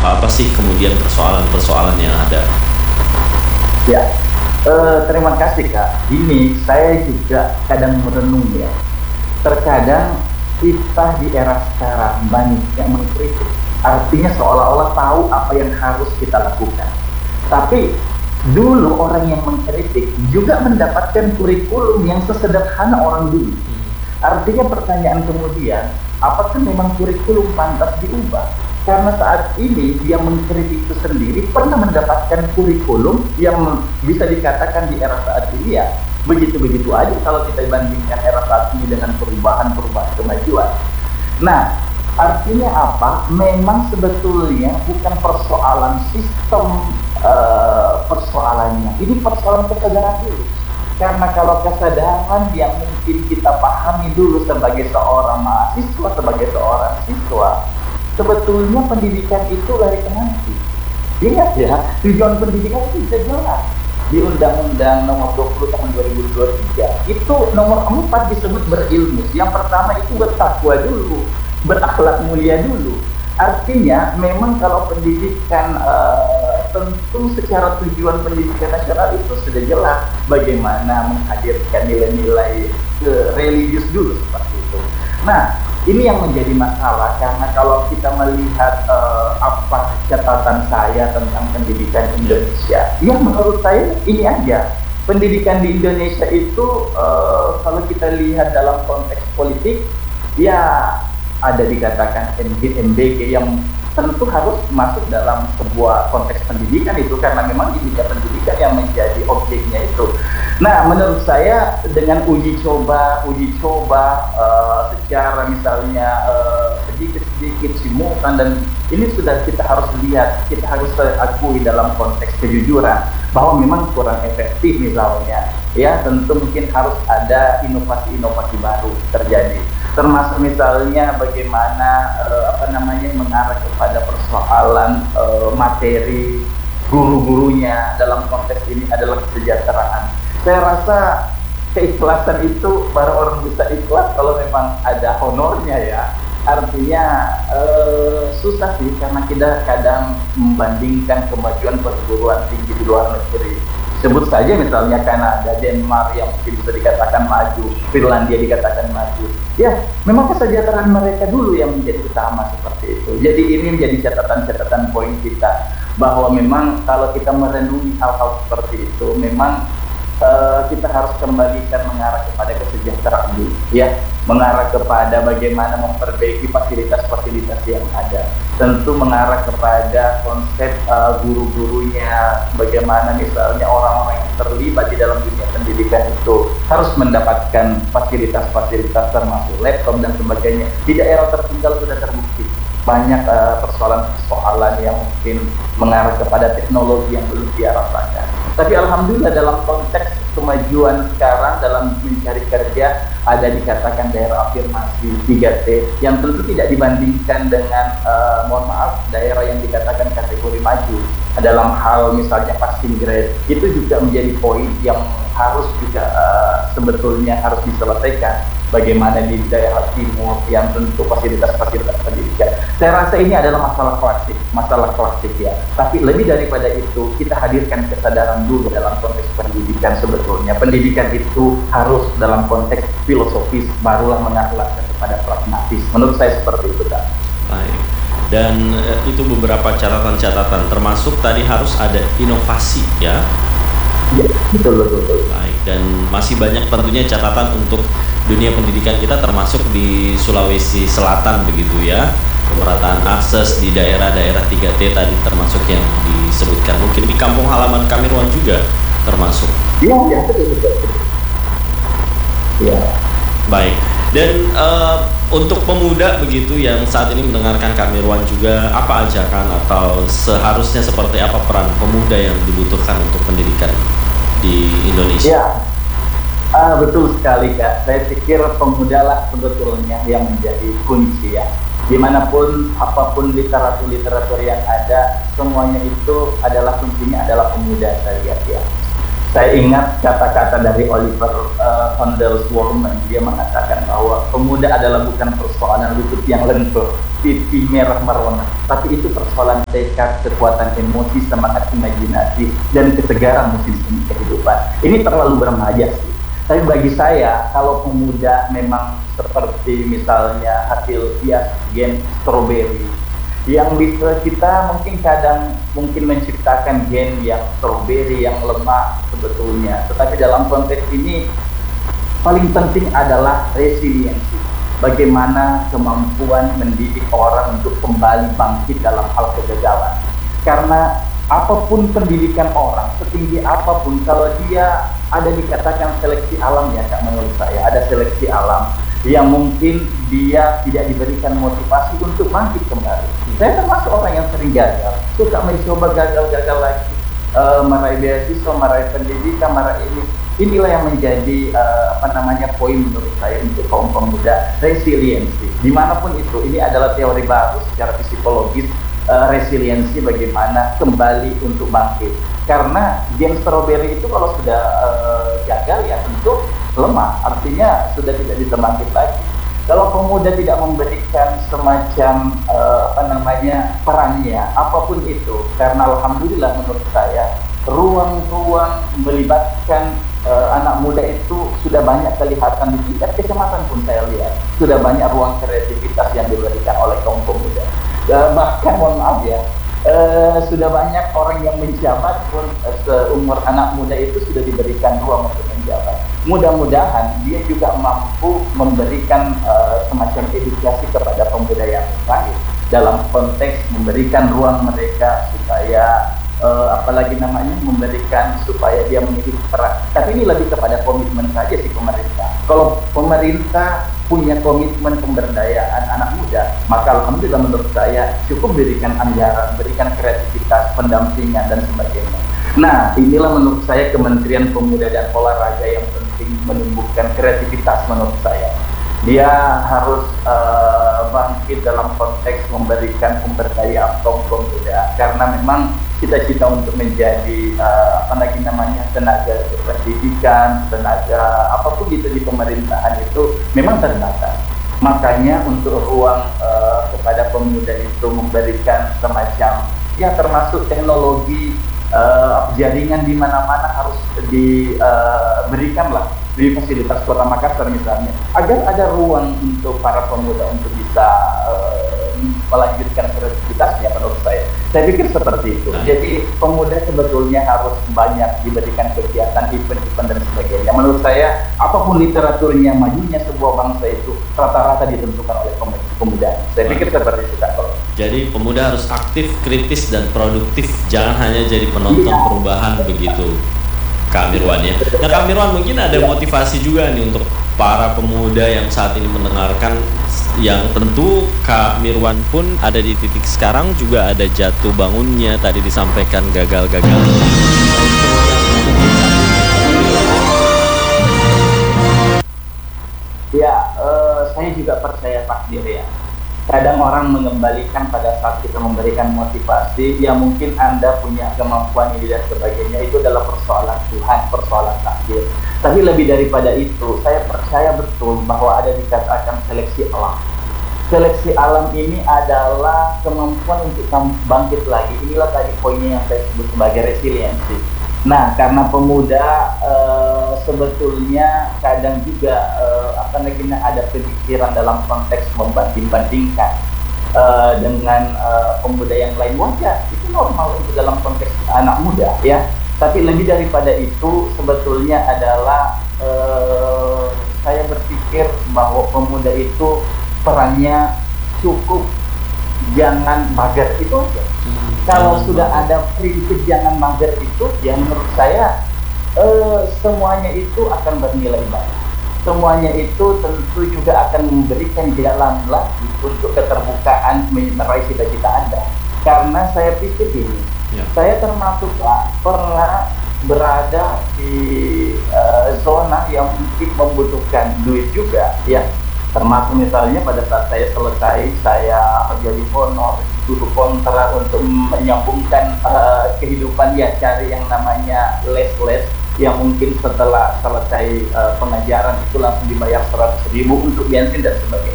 apa sih kemudian persoalan-persoalan yang ada? Ya, terima kasih Kak. Ini saya juga kadang merenung ya. Terkadang kita di era sekarang banyak yang mengkritik. Artinya seolah-olah tahu apa yang harus kita lakukan. Tapi dulu orang yang mengkritik juga mendapatkan kurikulum yang sesederhana orang dulu. Artinya pertanyaan kemudian, apakah memang kurikulum pantas diubah? Karena saat ini yang mengkritik itu sendiri pernah mendapatkan kurikulum yang bisa dikatakan di era saat ini ya begitu-begitu aja kalau kita bandingkan era saat ini dengan perubahan-perubahan kemajuan. Nah, artinya apa? Memang sebetulnya bukan persoalan sistem persoalannya. Ini persoalan kesadaran dulu. Karena kalau kesadaran yang mungkin kita pahami dulu sebagai seorang mahasiswa, sebagai seorang siswa, sebetulnya pendidikan itu lari ke nanti. Ingat ya, tujuan pendidikan itu bisa jelas. Di Undang-Undang Nomor 20 Tahun 2023 itu nomor 4 disebut berilmu. Yang pertama itu bertakwa dulu, berakhlak mulia dulu. Artinya memang kalau pendidikan tentu secara tujuan pendidikan nasional itu sudah jelas bagaimana menghadirkan nilai-nilai religius dulu seperti itu. Nah, ini yang menjadi masalah karena kalau kita melihat apa catatan saya tentang pendidikan Indonesia, ya menurut saya ini aja. Pendidikan di Indonesia itu kalau kita lihat dalam konteks politik, ya ada dikatakan MBG yang tentu harus masuk dalam sebuah konteks pendidikan itu karena memang di dunia pendidikan yang menjadi objeknya itu. Nah, menurut saya dengan uji coba secara misalnya sedikit-sedikit simultan dan ini sudah kita harus lihat, kita harus akui dalam konteks kejujuran bahwa memang kurang efektif misalnya. Ya, tentu mungkin harus ada inovasi-inovasi baru terjadi. Termasuk misalnya bagaimana mengarah kepada persoalan materi guru-gurunya dalam konteks ini adalah kesejahteraan. Saya rasa keikhlasan itu baru orang bisa ikhlas kalau memang ada honornya ya. Artinya susah sih karena kita kadang membandingkan kemajuan perguruan tinggi di luar negeri. Sebut saja misalnya Kanada, Denmark yang mungkin bisa dikatakan maju, Finlandia dikatakan maju. Ya, memang kesejahteraan mereka dulu yang menjadi utama seperti itu. Jadi ini menjadi catatan-catatan poin kita bahwa memang kalau kita merenungi hal-hal seperti itu, memang kita harus kembalikan mengarah kepada kesejahteraan dulu, ya, mengarah kepada bagaimana memperbaiki fasilitas-fasilitas yang ada. Tentu mengarah kepada konsep guru-gurunya, bagaimana misalnya orang-orang yang terlibat di dalam dunia pendidikan itu harus mendapatkan fasilitas-fasilitas termasuk laptop dan sebagainya. Di daerah tertinggal sudah terbukti banyak persoalan-persoalan yang mungkin mengarah kepada teknologi yang belum dia rasakan. Tapi alhamdulillah dalam konteks kemajuan sekarang dalam mencari kerja ada dikatakan daerah afirmasi 3T yang tentu tidak dibandingkan dengan mohon maaf daerah yang dikatakan kategori maju dalam hal misalnya passing grade. Itu juga menjadi poin yang harus juga sebetulnya harus diselesaikan. Bagaimana di daerah timur yang tentu fasilitas-fasilitas pendidikan. Saya rasa ini adalah masalah klasik ya. Tapi lebih daripada itu, kita hadirkan kesadaran dulu dalam konteks pendidikan sebetulnya. Pendidikan itu harus dalam konteks filosofis, barulah mengarah kepada pragmatis. Menurut saya seperti itu, Kak. Baik. Dan itu beberapa catatan-catatan, termasuk tadi harus ada inovasi ya. Ya, betul. Baik, dan masih banyak tentunya catatan untuk dunia pendidikan kita termasuk di Sulawesi Selatan begitu ya. Pemerataan akses di daerah-daerah 3T tadi termasuk yang disebutkan. Mungkin di kampung halaman Kamirwan juga termasuk. Iya, betul. Ya. Baik. Dan untuk pemuda begitu yang saat ini mendengarkan Kak Mirwan juga, apa ajakan atau seharusnya seperti apa peran pemuda yang dibutuhkan untuk pendidikan di Indonesia? Ya, betul sekali Kak. Saya pikir pemuda lah sebetulnya yang menjadi kunci ya. Dimanapun, apapun literatur yang ada, semuanya itu adalah kuncinya adalah pemuda saya lihat ya. Saya ingat kata-kata dari Oliver Wendell Holmes. Dia mengatakan bahwa pemuda adalah bukan persoalan lutut yang lentur, pipih merah merona, tapi itu persoalan tekad, kekuatan emosi, semangat imajinasi, dan ketegaran musim semi kehidupan. Ini terlalu bermaja sih. Tapi bagi saya, kalau pemuda memang seperti misalnya hasil hias gen strawberry, yang bisa kita mungkin kadang menciptakan gen yang strawberry yang lemah sebetulnya, tetapi dalam konteks ini paling penting adalah resiliensi. Bagaimana kemampuan mendidik orang untuk kembali bangkit dalam hal kegagalan. Karena apapun pendidikan orang, setinggi apapun, kalau dia ada dikatakan seleksi alam ya Kak, menurut saya ada seleksi alam yang mungkin dia tidak diberikan motivasi untuk bangkit kembali. Saya termasuk orang yang sering gagal, suka mencoba gagal-gagal lagi, meraih beasiswa, meraih pendidikan, meraih ini. Inilah yang menjadi poin menurut saya untuk kaum pemuda, resiliensi. Dimanapun itu, ini adalah teori baru secara psikologis, resiliensi bagaimana kembali untuk bangkit. Karena gen strawberry itu kalau sudah gagal ya tentu lemah, artinya sudah tidak bisa bangkit lagi. Kalau pemuda tidak memberikan semacam perannya apapun itu, karena alhamdulillah menurut saya ruang-ruang melibatkan anak muda itu sudah banyak kelihatan di tingkat kecamatan pun saya lihat sudah banyak ruang kreativitas yang diberikan oleh kaum pemuda. Bahkan mohon maaf ya, sudah banyak orang yang menjabat pun seumur anak muda itu sudah diberikan ruang untuk menjabat. Mudah-mudahan dia juga mampu memberikan semacam edukasi kepada pemuda yang lain dalam konteks memberikan ruang mereka supaya memberikan supaya dia memiliki peran. Tapi ini lebih kepada komitmen saja sih pemerintah. Kalau pemerintah punya komitmen pemberdayaan anak muda, maka alhamdulillah menurut saya cukup berikan anggaran, berikan kreativitas, pendampingan dan sebagainya. Nah, inilah menurut saya Kementerian Pemuda dan Olahraga yang penting menumbuhkan kreativitas menurut saya. Dia harus bangkit dalam konteks memberikan pemberdayaan kaum pemuda, karena memang cita-cita untuk menjadi tenaga pendidikan, tenaga apapun itu di pemerintahan itu memang terbatas. Makanya untuk ruang kepada pemuda itu memberikan semacam ya termasuk teknologi jaringan di mana-mana harus diberikan lah di fasilitas Kota Makassar misalnya, agar ada ruang untuk para pemuda untuk bisa melanjutkan kreativitasnya. Menurut saya pikir seperti itu. Jadi pemuda sebetulnya harus banyak diberikan kegiatan, event-event dan sebagainya. Menurut saya apapun literaturnya, majunya sebuah bangsa itu rata-rata ditentukan oleh pemuda. Saya pikir seperti itu Kak. Jadi pemuda harus aktif, kritis dan produktif, jangan hanya jadi penonton perubahan begitu Kak Mirwan ya. Nah Kak Mirwan, mungkin ada motivasi juga nih untuk para pemuda yang saat ini mendengarkan, yang tentu Kak Mirwan pun ada di titik sekarang juga ada jatuh bangunnya, tadi disampaikan gagal-gagal. Ya, saya juga percaya takdir ya. Kadang orang mengembalikan pada saat kita memberikan motivasi, ya mungkin Anda punya kemampuan ini dan sebagainya, itu adalah persoalan Tuhan, persoalan takdir. Tapi lebih daripada itu, saya percaya betul bahwa ada dikatakan seleksi alam. Seleksi alam ini adalah kemampuan untuk bangkit lagi. Inilah tadi poinnya yang saya sebut sebagai resiliensi. Nah, karena pemuda sebetulnya kadang juga ada pemikiran dalam konteks membanding-bandingkan dengan pemuda yang lain, wajar, itu normal untuk dalam konteks anak muda ya. Tapi lebih daripada itu sebetulnya adalah saya berpikir bahwa pemuda itu perannya cukup jangan mager, itu aja. Kalau sudah ada prinsip jangan mager itu, ya menurut saya semuanya itu akan bernilai baik. Semuanya itu tentu juga akan memberikan jalan lagi untuk keterbukaan meraih cita-cita Anda. Karena saya pikir ini, saya termasuk pernah berada di zona yang mungkin membutuhkan duit juga, ya. Termasuk misalnya pada saat saya selesai, saya menjadi honor, duduk kontrak untuk menyambungkan kehidupan, ya cari yang namanya les-les yang mungkin setelah selesai pengajaran itu langsung dibayar 100.000 untuk bensin dan sebagainya.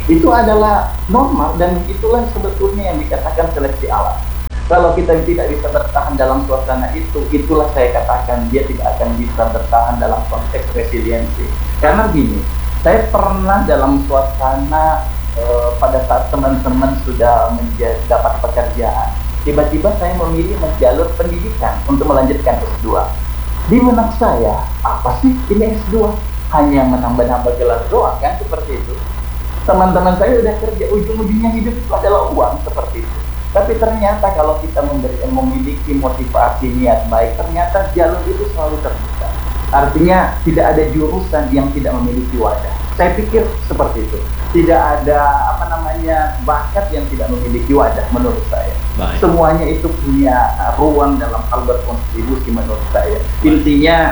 Itu adalah normal dan itulah sebetulnya yang dikatakan seleksi alam. Kalau kita tidak bisa bertahan dalam suasana itu, itulah saya katakan dia tidak akan bisa bertahan dalam konteks resiliensi. Karena gini, saya pernah dalam suasana pada saat teman-teman sudah dapat pekerjaan, tiba-tiba saya memilih jalur pendidikan untuk melanjutkan S2. Di benak saya, apa sih ini S2? Hanya menambah-nambah gelar doang kan, seperti itu. Teman-teman saya udah kerja, ujung-ujungnya hidup itu adalah uang, seperti itu. Tapi ternyata kalau kita memiliki motivasi niat baik, ternyata jalur itu selalu terbuka. Artinya tidak ada jurusan yang tidak memiliki wadah. Saya pikir seperti itu. Tidak ada bakat yang tidak memiliki wadah menurut saya. Baik. Semuanya itu punya ruang dalam hal berkontribusi menurut saya. Intinya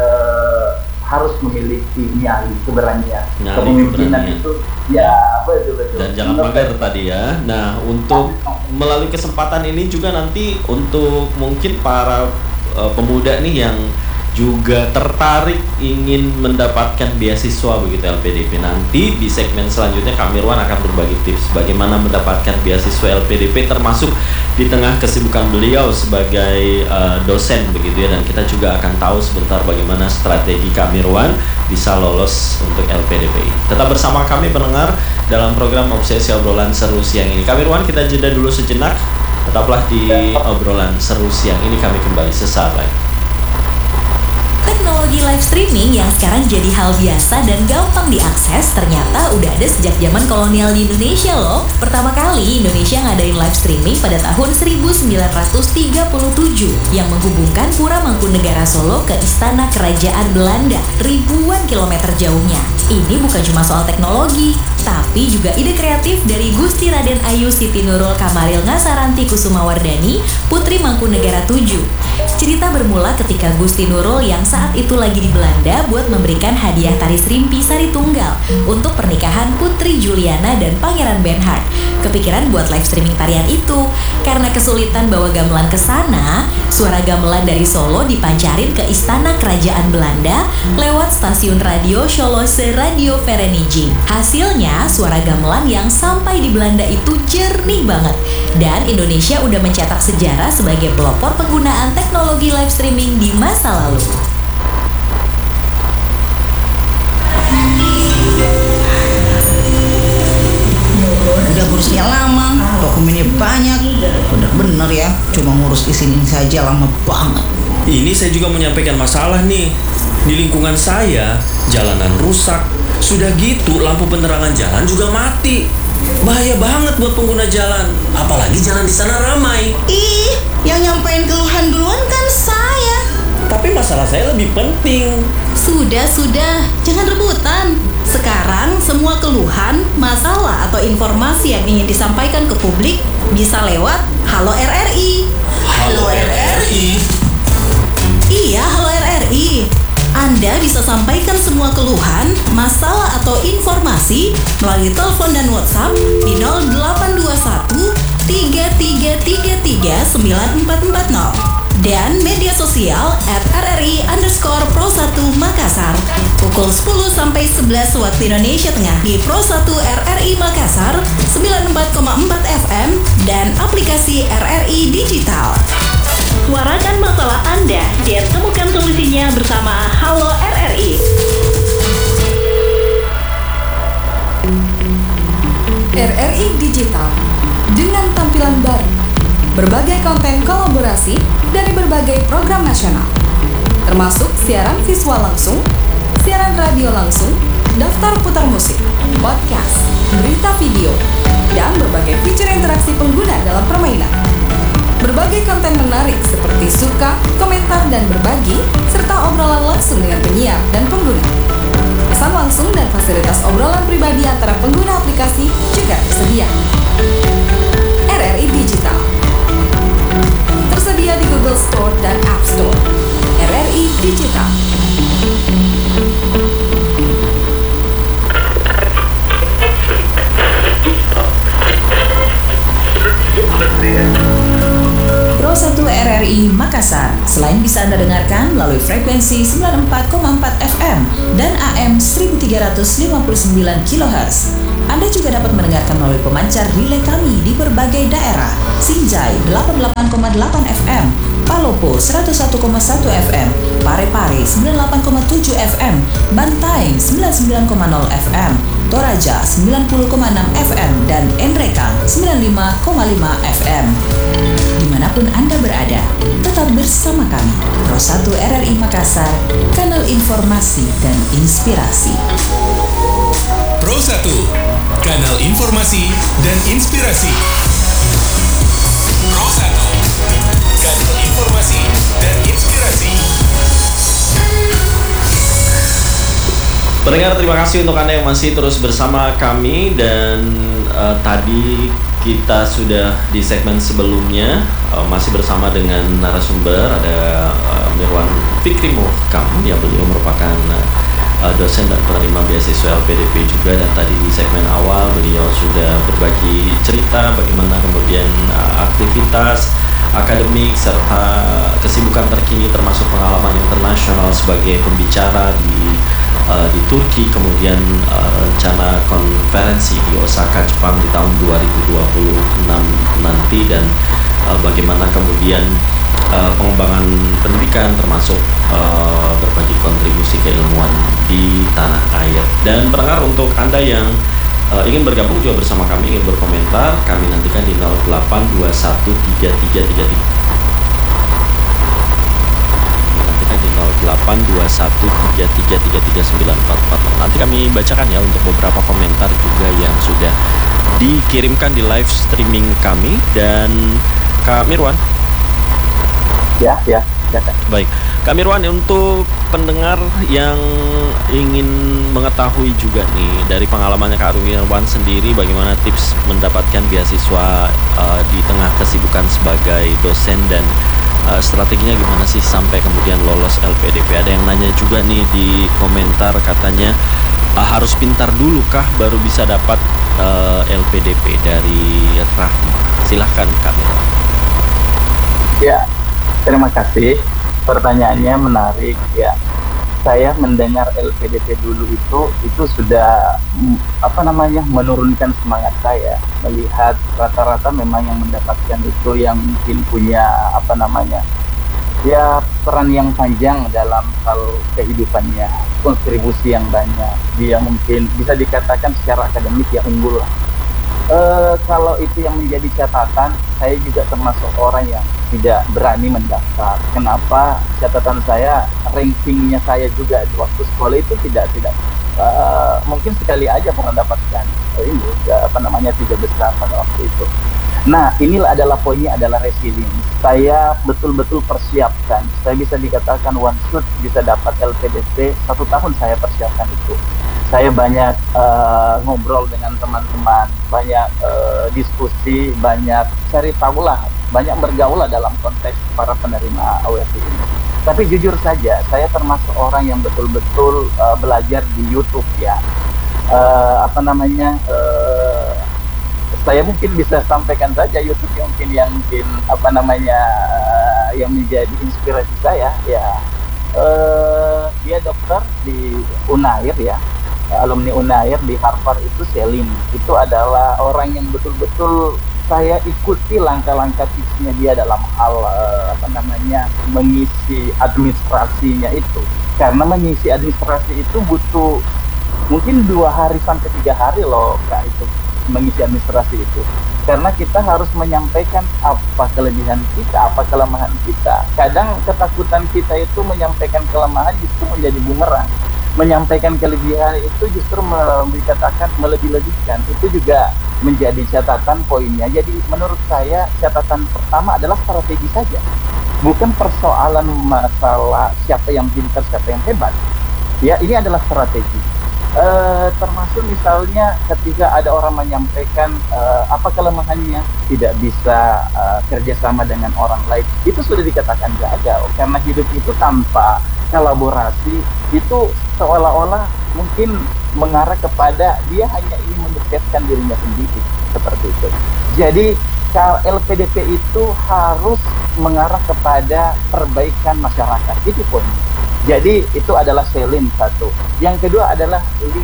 harus memiliki nyali, keberanian. Kepemimpinan itu ya betul. Dan jangan pagar tadi ya. Nah, untuk melalui kesempatan ini juga nanti untuk mungkin para pemuda nih yang juga tertarik ingin mendapatkan beasiswa begitu LPDP, nanti di segmen selanjutnya Kak Mirwan akan berbagi tips bagaimana mendapatkan beasiswa LPDP, termasuk di tengah kesibukan beliau sebagai dosen begitu ya, dan kita juga akan tahu sebentar bagaimana strategi Kak Mirwan bisa lolos untuk LPDP. Tetap bersama kami pendengar dalam program Obsesi Obrolan Seru Siang ini. Kak Mirwan, kita jeda dulu sejenak, tetaplah di obrolan seru siang ini, kami kembali sesaat lagi. Teknologi live streaming yang sekarang jadi hal biasa dan gampang diakses ternyata udah ada sejak zaman kolonial di Indonesia loh. Pertama kali Indonesia ngadain live streaming pada tahun 1937 yang menghubungkan Pura Mangkunegara Solo ke Istana Kerajaan Belanda ribuan kilometer jauhnya. Ini bukan cuma soal teknologi, tapi juga ide kreatif dari Gusti Raden Ayu Siti Nurul Kamaril Ngasaranti Kusumawardani, Putri Mangkunegara 7. Cerita bermula ketika Gusti Nurul yang saat itu lagi di Belanda buat memberikan hadiah tari serimpi sari tunggal untuk pernikahan Putri Juliana dan Pangeran Bernhard. Kepikiran buat live streaming tarian itu. Karena kesulitan bawa gamelan ke sana, suara gamelan dari Solo dipancarin ke Istana Kerajaan Belanda lewat stasiun radio Scholose Radio Vereniging. Hasilnya, suara gamelan yang sampai di Belanda itu jernih banget. Dan Indonesia udah mencetak sejarah sebagai pelopor penggunaan teknologi live streaming di masa lalu. Udah ngurusnya lama, dokumennya banyak. Bener-bener ya, cuma ngurus izin saja lama banget. Ini saya juga menyampaikan masalah nih. Di lingkungan saya, jalanan rusak. Sudah gitu, lampu penerangan jalan juga mati. Bahaya banget buat pengguna jalan. Apalagi jalan di sana ramai. Ih, yang nyampein keluhan duluan kan saya. Tapi masalah saya lebih penting. Sudah, jangan rebutan. Sekarang semua keluhan, masalah atau informasi yang ingin disampaikan ke publik bisa lewat Halo RRI. Halo RRI. Iya, Halo RRI. Anda bisa sampaikan semua keluhan, masalah atau informasi melalui telepon dan WhatsApp di 0821 3333 9440 dan media sosial @RRI_Pro1 Makassar pukul 10 sampai 11 waktu Indonesia Tengah di Pro1 RRI Makassar 94,4 FM dan aplikasi RRI Digital. Suarakan masalah Anda dan temukan solusinya bersama Halo RRI. RRI Digital dengan tampilan baru, berbagai konten kolaborasi dari berbagai program nasional, termasuk siaran visual langsung, siaran radio langsung, daftar putar musik, podcast, berita video, dan berbagai fitur interaksi pengguna dalam permainan. Berbagai konten menarik seperti suka, komentar, dan berbagi, serta obrolan langsung dengan penyiar dan pengguna. Pesan langsung dan fasilitas obrolan pribadi antara pengguna aplikasi juga tersedia. RRI Digital tersedia di Google Store dan App Store. RRI Digital. Pro 1 RRI Makassar. Selain bisa Anda dengarkan melalui frekuensi 94,4 FM dan AM 1359 kHz, Anda juga dapat mendengarkan melalui pemancar relay kami di berbagai daerah. Sinjai 88,8 FM, Palopo 101,1 FM, Parepare 98,7 FM, Bantaeng 99,0 FM, Toraja 90,6 FM, dan Enreka 95,5 FM. Dimanapun Anda berada, tetap bersama kami, Pro 1 RRI Makassar, kanal informasi dan inspirasi. Pro 1, kanal informasi dan inspirasi. Pro 1, kanal informasi dan inspirasi. Pendengar, terima kasih untuk Anda yang masih terus bersama kami. Dan tadi kita sudah di segmen sebelumnya masih bersama dengan narasumber, ada Mirwan Fikri Muhkam yang beliau merupakan dosen dan penerima beasiswa LPDP juga. Dan tadi di segmen awal beliau sudah berbagi cerita bagaimana kemudian aktivitas akademik serta kesibukan terkini termasuk pengalaman internasional sebagai pembicara di Turki, kemudian rencana konferensi di Osaka, Jepang di tahun 2026 nanti, dan bagaimana kemudian pengembangan pendidikan termasuk berbagi kontribusi keilmuan di tanah air. Dan pendengar, untuk Anda yang ingin bergabung juga bersama kami, ingin berkomentar, kami nantikan di 08213333. 082133339444. Nanti kami bacakan ya untuk beberapa komentar juga yang sudah dikirimkan di live streaming kami. Dan Kak Mirwan. Ya. Baik, Kak Mirwan, untuk pendengar yang ingin mengetahui juga nih dari pengalamannya Kak Mirwan sendiri, bagaimana tips mendapatkan beasiswa di tengah kesibukan sebagai dosen, dan strateginya gimana sih sampai kemudian lolos LPDP? Ada yang nanya juga nih di komentar, katanya harus pintar dulu kah baru bisa dapat LPDP dari Rahma? Silahkan Kak Mirwan. Ya, terima kasih. Pertanyaannya menarik ya. Saya mendengar LPDP dulu itu sudah menurunkan semangat saya, melihat rata-rata memang yang mendapatkan itu yang mungkin punya peran yang panjang dalam hal kehidupannya, kontribusi yang banyak, dia mungkin bisa dikatakan secara akademik ya unggul lah. Kalau itu yang menjadi catatan, saya juga termasuk orang yang tidak berani mendaftar. Kenapa? Catatan saya, rankingnya saya juga di waktu sekolah itu tidak mungkin sekali aja pernah dapatkan tiga besar pada waktu itu. Nah, inilah adalah poinnya, adalah resilience. Saya betul-betul persiapkan. Saya bisa dikatakan one shot bisa dapat LPDP, 1 tahun saya persiapkan itu. Saya banyak ngobrol dengan teman-teman, banyak diskusi, banyak cari tahu lah, banyak bergaul lah dalam konteks para penerima AWT ini. Tapi jujur saja, saya termasuk orang yang betul-betul belajar di YouTube ya. Saya mungkin bisa sampaikan saja YouTube yang yang menjadi inspirasi saya ya. Dia dokter di Unair ya, alumni Unair di Harvard itu, Celine. Itu adalah orang yang betul-betul saya ikuti langkah-langkah tipsnya dia dalam hal mengisi administrasinya itu. Karena mengisi administrasi itu butuh mungkin 2 hari sampai 3 hari loh Kak, itu mengisi administrasi itu. Karena kita harus menyampaikan apa kelebihan kita, apa kelemahan kita. Kadang ketakutan kita itu menyampaikan kelemahan justru menjadi bumerang. Menyampaikan kelebihan itu justru dikatakan melebih-lebihkan. Itu juga menjadi catatan poinnya. Jadi menurut saya catatan pertama adalah strategi saja. Bukan persoalan masalah siapa yang pintar, siapa yang hebat. Ya, ini adalah strategi. Termasuk misalnya ketika ada orang menyampaikan apa kelemahannya, tidak bisa kerjasama dengan orang lain, itu sudah dikatakan gagal. Karena hidup itu tanpa kolaborasi itu seolah-olah mungkin mengarah kepada dia hanya ingin mendekat dirinya sendiri, seperti itu. Jadi LPDP itu harus mengarah kepada perbaikan masyarakat, itu poinnya. Jadi itu adalah selin satu. Yang kedua adalah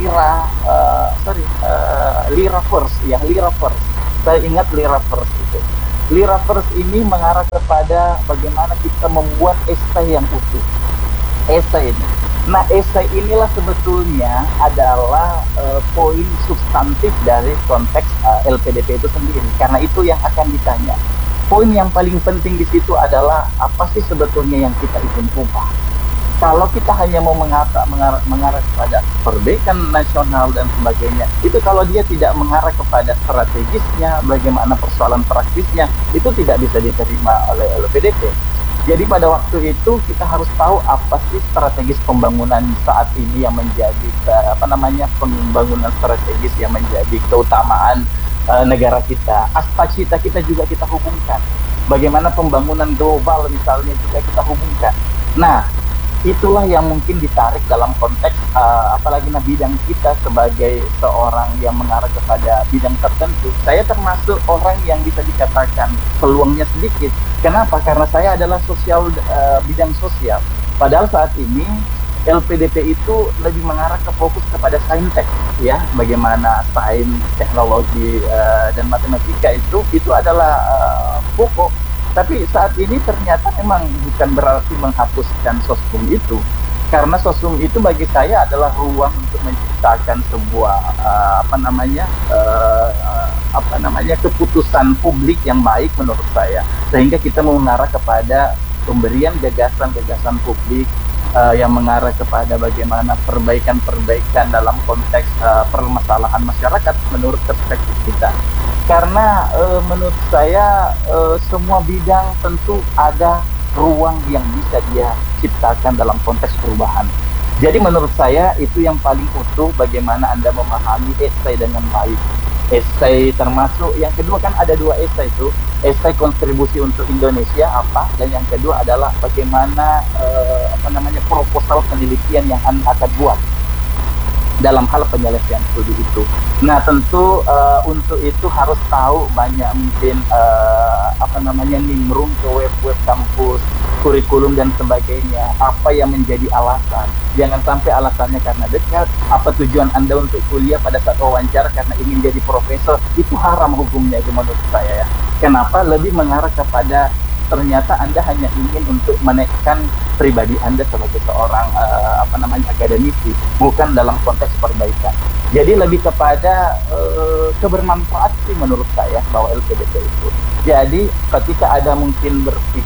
lira first, ya lira first. Saya ingat lira first itu. Lira first ini mengarah kepada bagaimana kita membuat esai yang utuh. Esai ini. Nah, esai inilah sebetulnya adalah poin substantif dari konteks LPDP itu sendiri. Karena itu yang akan ditanya. Poin yang paling penting di situ adalah apa sih sebetulnya yang kita ingin ubah. Kalau kita hanya mau mengarah kepada perbaikan nasional dan sebagainya, itu kalau dia tidak mengarah kepada strategisnya, bagaimana persoalan praktisnya, itu tidak bisa diterima oleh LPDP. Jadi pada waktu itu kita harus tahu apa sih strategis pembangunan saat ini yang menjadi pembangunan strategis yang menjadi keutamaan negara kita. Aspasita kita juga kita hubungkan. Bagaimana pembangunan global misalnya juga kita hubungkan. Nah, itulah yang mungkin ditarik dalam konteks apalagi bidang kita sebagai seorang yang mengarah kepada bidang tertentu. Saya termasuk orang yang bisa dikatakan peluangnya sedikit. Kenapa? Karena saya adalah bidang sosial. Padahal saat ini LPDP itu lebih mengarah ke fokus kepada saintek, ya, bagaimana sains, teknologi dan matematika itu adalah pokok. Tapi saat ini ternyata memang bukan berarti menghapuskan sosum itu, karena sosum itu bagi saya adalah ruang untuk menciptakan sebuah keputusan publik yang baik menurut saya, sehingga kita mengarah kepada pemberian gagasan-gagasan publik yang mengarah kepada bagaimana perbaikan dalam konteks permasalahan masyarakat menurut perspektif kita. Karena menurut saya semua bidang tentu ada ruang yang bisa dia ciptakan dalam konteks perubahan. Jadi menurut saya itu yang paling utuh, bagaimana Anda memahami esai dengan baik. Esai termasuk, yang kedua kan ada dua esai itu, esai kontribusi untuk Indonesia apa, dan yang kedua adalah bagaimana proposal penelitian yang Anda akan buat dalam hal penyelesaian studi itu. Nah, tentu untuk itu harus tahu banyak mungkin nimrung ke web kampus, kurikulum dan sebagainya. Apa yang menjadi alasan? Jangan sampai alasannya karena dekat. Apa tujuan Anda untuk kuliah pada saat wawancara karena ingin jadi profesor? Itu haram hukumnya itu menurut saya, ya. Kenapa? Lebih mengarah kepada ternyata Anda hanya ingin untuk menaikkan pribadi Anda sebagai seorang akademisi, bukan dalam konteks perbaikan. Jadi lebih kepada kebermanfaat sih menurut saya bahwa LPDP itu. Jadi ketika ada mungkin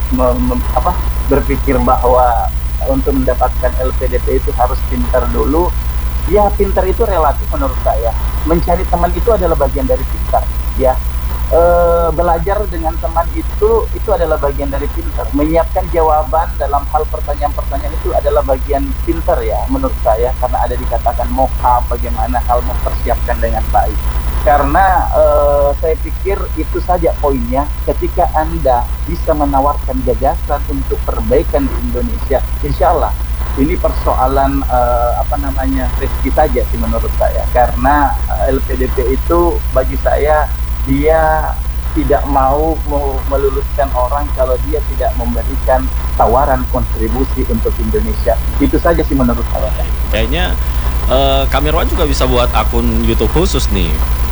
berpikir bahwa untuk mendapatkan LPDP itu harus pintar dulu, ya pintar itu relatif menurut saya. Mencari teman itu adalah bagian dari pintar, ya. Belajar dengan teman itu adalah bagian dari pintar. Menyiapkan jawaban dalam hal pertanyaan-pertanyaan itu adalah bagian pintar, ya, menurut saya, karena ada dikatakan mock-up, bagaimana hal mempersiapkan dengan baik. Karena saya pikir itu saja poinnya. Ketika Anda bisa menawarkan gagasan untuk perbaikan di Indonesia, insya Allah ini persoalan rezeki saja sih menurut saya. Karena LPDP itu bagi saya, dia tidak mau meluluskan orang kalau dia tidak memberikan tawaran kontribusi untuk Indonesia. Itu saja sih menurut saya. Kayaknya Kak Mirwan juga bisa buat akun YouTube khusus nih.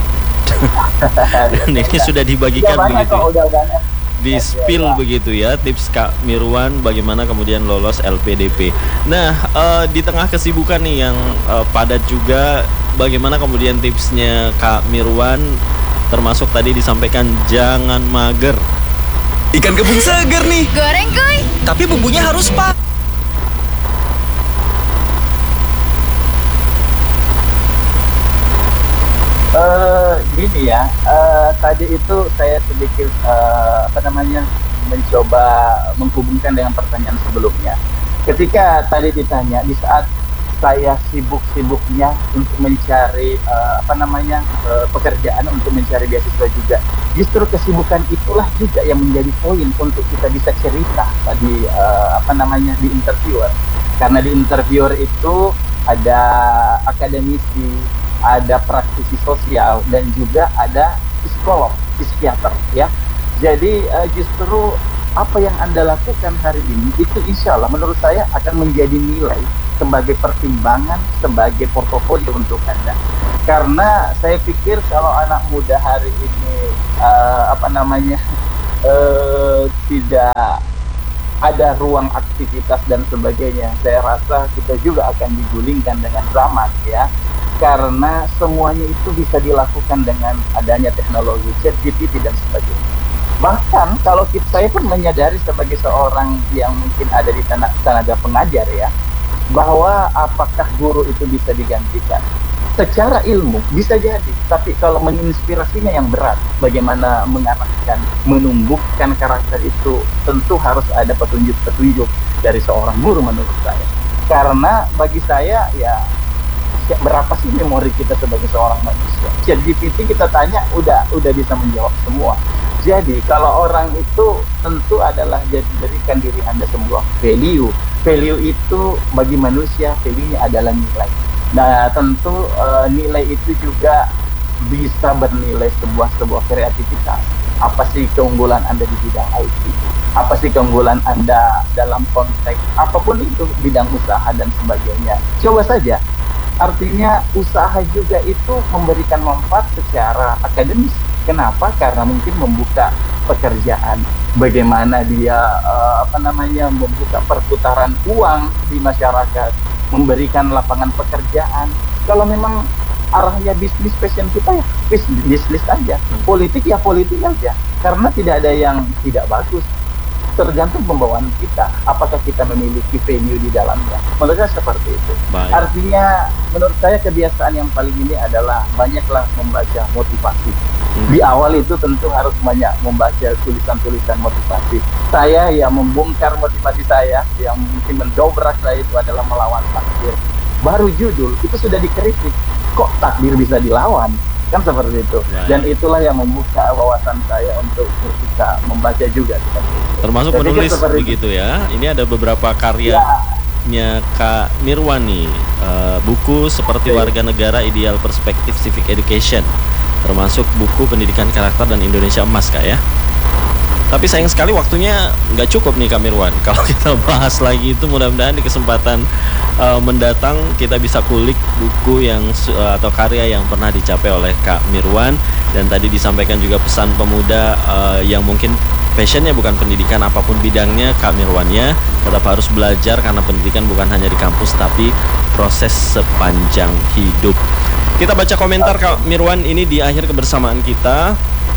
Dan ini sudah dibagikan begitu. Di spill begitu ya, tips Kak Mirwan bagaimana kemudian lolos LPDP. Nah, di tengah kesibukan nih yang padat juga, bagaimana kemudian tipsnya Kak Mirwan? Termasuk tadi disampaikan jangan mager. Ikan kembung seger nih. Goreng kuy. Tapi bumbunya harus pas. Gini ya, tadi itu saya sedikit mencoba menghubungkan dengan pertanyaan sebelumnya. Ketika tadi ditanya di saat saya sibuk-sibuknya untuk mencari pekerjaan, untuk mencari beasiswa juga. Justru kesibukan itulah juga yang menjadi poin untuk kita bisa cerita di di interviewer. Karena di interviewer itu ada akademisi, ada praktisi sosial, dan juga ada psikolog, psikiater, ya. Jadi justru apa yang Anda lakukan hari ini itu insya Allah menurut saya akan menjadi nilai sebagai pertimbangan, sebagai portofolio untuk Anda. Karena saya pikir kalau anak muda hari ini tidak ada ruang aktivitas dan sebagainya, saya rasa kita juga akan digulingkan dengan zaman ya. Karena semuanya itu bisa dilakukan dengan adanya teknologi ChatGPT dan sebagainya. Bahkan kalau saya pun menyadari sebagai seorang yang mungkin ada di tenaga pengajar ya, bahwa apakah guru itu bisa digantikan? Secara ilmu bisa jadi, tapi kalau menginspirasinya yang berat, bagaimana mengarahkan, menumbuhkan karakter itu, tentu harus ada petunjuk-petunjuk dari seorang guru menurut saya. Karena bagi saya ya, berapa sih memori kita sebagai seorang manusia? ChatGPT kita tanya udah bisa menjawab semua. Jadi kalau orang itu tentu adalah berikan diri Anda sebuah value. Value itu bagi manusia, value-nya adalah nilai. Nah tentu nilai itu juga bisa bernilai sebuah kreativitas. Apa sih keunggulan Anda di bidang IT? Apa sih keunggulan Anda dalam konteks apapun itu, bidang usaha dan sebagainya? Coba saja. Artinya usaha juga itu memberikan manfaat secara akademis. Kenapa? Karena mungkin membuka pekerjaan. Bagaimana dia membuka perputaran uang di masyarakat, memberikan lapangan pekerjaan. Kalau memang arahnya bisnis, passion kita ya bisnis aja. Politik ya politik aja. Karena tidak ada yang tidak bagus. Tergantung pembawaan kita, apakah kita memiliki value di dalamnya. Menurut saya seperti itu. Baik. Artinya menurut saya kebiasaan yang paling ini adalah banyaklah membaca motivasi. Di awal itu tentu harus banyak membaca tulisan-tulisan motivasi. Saya yang membongkar motivasi saya, yang mungkin mendobrak saya itu adalah melawan takdir. Baru judul itu sudah dikritik, kok takdir bisa dilawan? Kan seperti itu. Dan itulah yang membuka wawasan saya untuk kita membaca juga. Termasuk Jadi menulis seperti begitu ya. Ini ada beberapa karyanya Kak Mirwan nih. Buku seperti Warga Negara Ideal Perspektif Civic Education, termasuk buku Pendidikan Karakter dan Indonesia Emas, Kak ya. Tapi sayang sekali waktunya nggak cukup nih Kak Mirwan. Kalau kita bahas lagi itu mudah-mudahan di kesempatan mendatang kita bisa kulik buku yang atau karya yang pernah dicapai oleh Kak Mirwan. Dan tadi disampaikan juga pesan pemuda yang mungkin passionnya bukan pendidikan, apapun bidangnya Kak Mirwannya tetap harus belajar, karena pendidikan bukan hanya di kampus tapi proses sepanjang hidup. Kita baca komentar Kak Mirwan ini di akhir kebersamaan kita.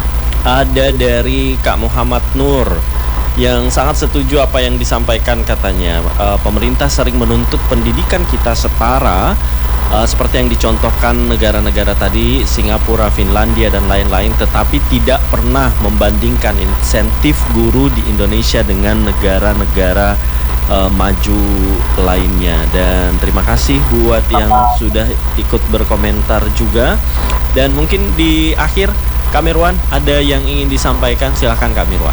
Ada dari Kak Muhammad Nur yang sangat setuju apa yang disampaikan, katanya pemerintah sering menuntut pendidikan kita setara, seperti yang dicontohkan negara-negara tadi, Singapura, Finlandia dan lain-lain, tetapi tidak pernah membandingkan insentif guru di Indonesia dengan negara-negara maju lainnya. Dan terima kasih buat yang sudah ikut berkomentar juga. Dan mungkin di akhir Kak Mirwan ada yang ingin disampaikan, silahkan Kak Mirwan.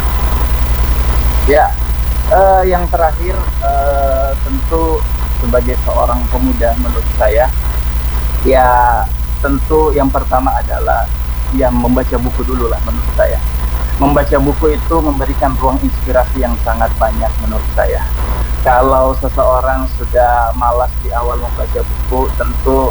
Ya, yang terakhir tentu sebagai seorang pemuda menurut saya, ya tentu yang pertama adalah yang membaca buku dulu lah menurut saya. Membaca buku itu memberikan ruang inspirasi yang sangat banyak menurut saya. Kalau seseorang sudah malas di awal membaca buku, tentu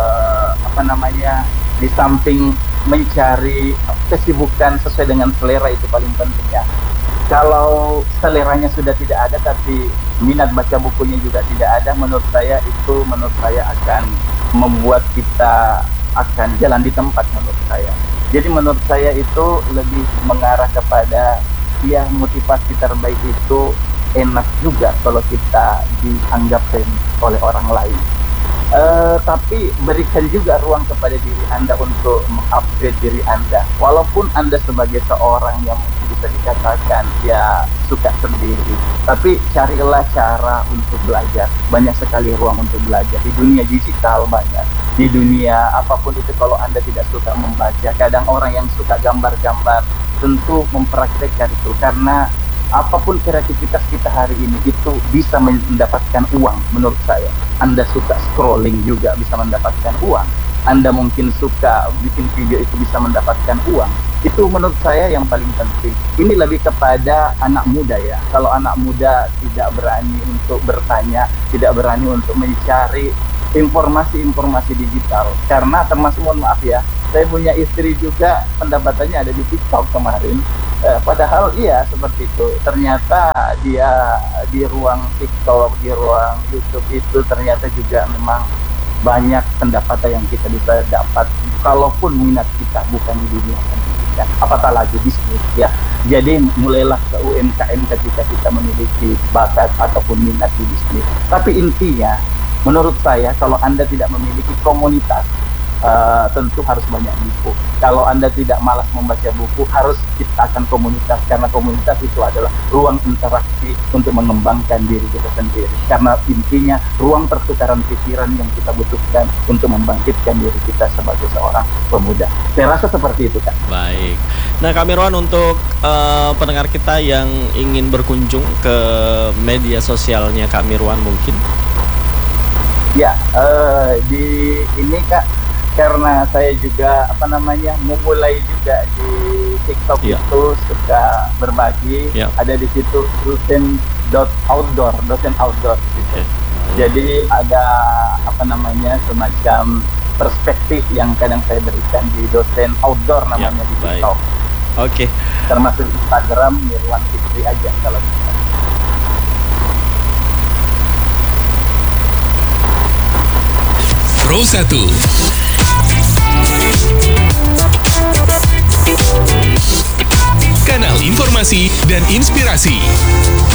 di samping mencari kesibukan sesuai dengan selera itu paling penting ya. Kalau seleranya sudah tidak ada tapi minat baca bukunya juga tidak ada, menurut saya akan membuat kita akan jalan di tempat menurut saya. Jadi menurut saya itu lebih mengarah kepada ya motivasi terbaik itu enak juga kalau kita dianggap oleh orang lain. Tapi berikan juga ruang kepada diri Anda untuk mengupgrade diri Anda. Walaupun Anda sebagai seorang yang bisa dikatakan ya suka sendiri, tapi carilah cara untuk belajar. Banyak sekali ruang untuk belajar di dunia digital, banyak di dunia apapun itu. Kalau Anda tidak suka membaca, kadang orang yang suka gambar-gambar tentu mempraktekkan itu, karena apapun kreativitas kita hari ini itu bisa mendapatkan uang menurut saya. Anda suka scrolling juga bisa mendapatkan uang. Anda mungkin suka bikin video itu bisa mendapatkan uang. Itu menurut saya yang paling penting. Ini lebih kepada anak muda ya. Kalau anak muda tidak berani untuk bertanya, tidak berani untuk mencari informasi-informasi digital. Karena termasuk, mohon maaf ya, saya punya istri juga pendapatannya ada di TikTok kemarin. Padahal iya seperti itu. Ternyata dia di ruang TikTok, di ruang YouTube itu ternyata juga memang banyak pendapatan yang kita bisa dapat. Kalaupun minat kita bukan di dunia pendidikan, apatah lagi bisnis ya. Jadi mulailah ke UMKM ketika kita memiliki bakat ataupun minat di bisnis. Tapi intinya, menurut saya kalau Anda tidak memiliki komunitas, tentu harus banyak buku. Kalau Anda tidak malas membaca buku, harus ciptakan komunitas, karena komunitas itu adalah ruang interaksi untuk mengembangkan diri kita sendiri. Karena intinya ruang pertukaran pikiran yang kita butuhkan untuk membangkitkan diri kita sebagai seorang pemuda. Saya rasa seperti itu, Kak. Baik. Nah, Kak Mirwan, untuk pendengar kita yang ingin berkunjung ke media sosialnya Kak Mirwan mungkin? Ya, di ini Kak, karena saya juga memulai juga di TikTok itu suka berbagi, ada di situ dosen.outdoor gitu. Jadi ada semacam perspektif yang kadang saya berikan di dosen outdoor namanya di TikTok. Oke. Termasuk Instagram Mirwan Fikri aja kalau bisa. Pro 1 Kanal informasi dan inspirasi.